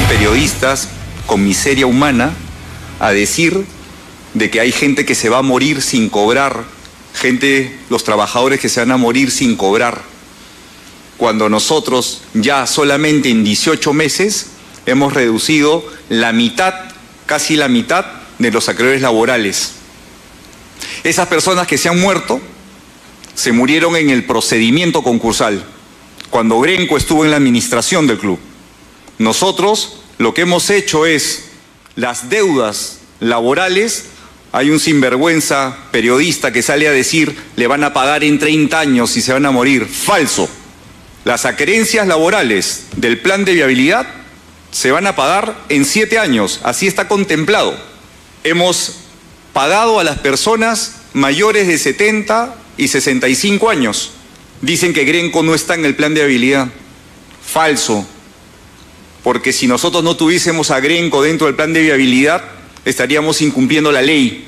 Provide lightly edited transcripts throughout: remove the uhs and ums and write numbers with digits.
periodistas con miseria humana a decir de que hay gente que se va a morir sin cobrar, los trabajadores que se van a morir sin cobrar, cuando nosotros ya solamente en 18 meses hemos reducido la mitad, casi la mitad de los acreedores laborales. Esas personas que se han muerto se murieron en el procedimiento concursal, cuando Grenco estuvo en la administración del club. Nosotros lo que hemos hecho es las deudas laborales. Hay un sinvergüenza periodista que sale a decir le van a pagar en 30 años y se van a morir. Falso. Las acreencias laborales del plan de viabilidad se van a pagar en 7 años. Así está contemplado. Hemos pagado a las personas mayores de 70 y 65 años. Dicen que Grenco no está en el plan de viabilidad. Falso. Porque si nosotros no tuviésemos a Grenco dentro del plan de viabilidad, estaríamos incumpliendo la ley.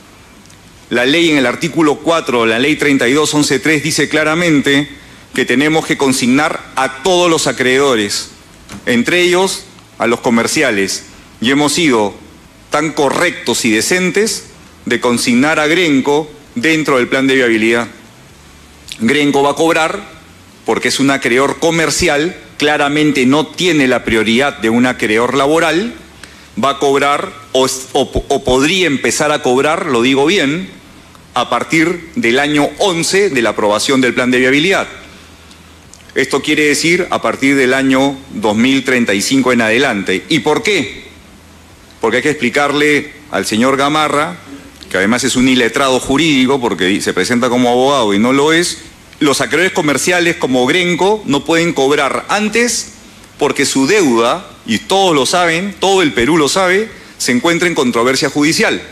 La ley en el artículo 4, la ley 32.11.3 dice claramente que tenemos que consignar a todos los acreedores, entre ellos a los comerciales. Y hemos sido tan correctos y decentes de consignar a Grenco dentro del plan de viabilidad. Grenco va a cobrar porque es un acreedor comercial, claramente no tiene la prioridad de un acreedor laboral, va a cobrar o podría empezar a cobrar, lo digo bien, a partir del año 11 de la aprobación del plan de viabilidad. Esto quiere decir a partir del año 2035 en adelante. ¿Y por qué? Porque hay que explicarle al señor Gamarra, que además es un iletrado jurídico porque se presenta como abogado y no lo es, los acreedores comerciales como Grenco no pueden cobrar antes porque su deuda, y todos lo saben, todo el Perú lo sabe, se encuentra en controversia judicial.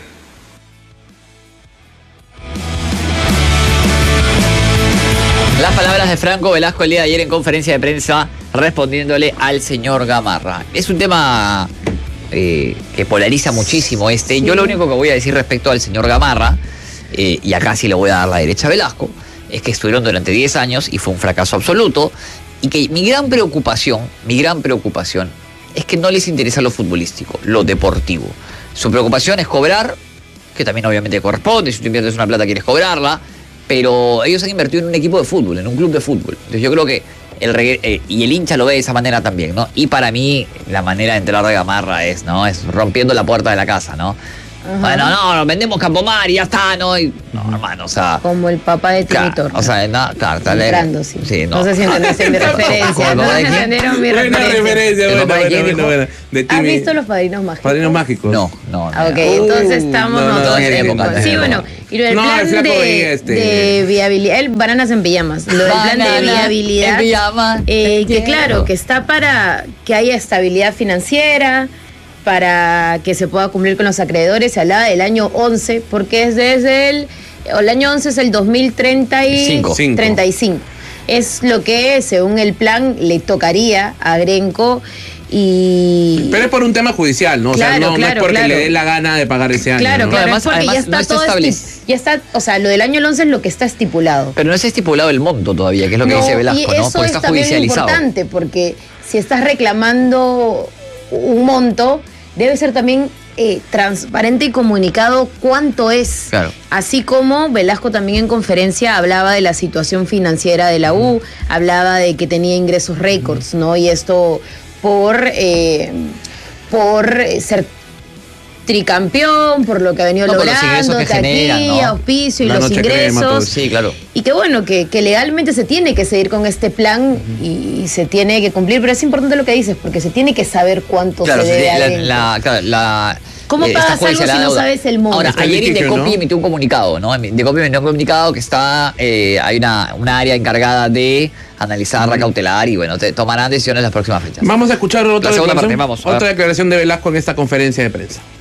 Las palabras de Franco Velasco el día de ayer en conferencia de prensa respondiéndole al señor Gamarra. Es un tema que polariza muchísimo este. Yo lo único que voy a decir respecto al señor Gamarra, y acá sí le voy a dar la derecha a Velasco, es que estuvieron durante 10 años y fue un fracaso absoluto, y que mi gran preocupación es que no les interesa lo futbolístico, lo deportivo. Su preocupación es cobrar, que también obviamente corresponde, si tú inviertes una plata quieres cobrarla, pero ellos han invertido en un equipo de fútbol, en un club de fútbol. Entonces yo creo que y el hincha lo ve de esa manera también, ¿no? Y para mí la manera de entrar de Gamarra es rompiendo la puerta de la casa, ¿no? Ajá. Bueno, no, vendemos Campomar y ya está, ¿no? No, hermano, o sea... Como el papá de Trinitor. O sea, claro, entrando, sí. Sí, no sé si entendieron mi referencia. No se entendieron mi referencia. Buena. ¿Has visto Los Padrinos Mágicos? ¿Padrinos Mágicos? No. Ok, entonces estamos nosotros en época. Sí, bueno, y lo del plan de viabilidad, bananas en pijamas. Lo del plan de viabilidad, que claro, que está para que haya estabilidad financiera, para que se pueda cumplir con los acreedores. Se hablaba del año 11, porque es desde el año 11 es el 2035. Es lo que, según el plan, le tocaría a Grenco. Pero es por un tema judicial, ¿no? Claro, no es porque le dé la gana de pagar ese año. Claro, ¿no? además, porque ya está todo ya está, o sea, lo del año 11 es lo que está estipulado. Pero no se ha estipulado el monto todavía, que es lo que dice Velasco, ¿no? Eso porque es está también judicializado. Importante, porque si estás reclamando un monto, debe ser también transparente y comunicado cuánto es. Claro. Así como Velasco también en conferencia hablaba de la situación financiera de la U, hablaba de que tenía ingresos récords, ¿no? Y esto por ser tricampeón, por lo que ha venido logrando, que generan, ¿no? auspicio y los ingresos. Sí, claro. Y que bueno, que legalmente se tiene que seguir con este plan y se tiene que cumplir, pero es importante lo que dices, porque se tiene que saber cuánto se debe ¿Cómo pagas algo si no sabes el monto? Ahora, ayer Indecopi emitió un comunicado, ¿no? Indecopi emitió un comunicado que hay una área encargada de analizar la cautelar y bueno, tomarán decisiones en las próximas fechas. Vamos a escuchar otra declaración de Velasco en esta conferencia de prensa.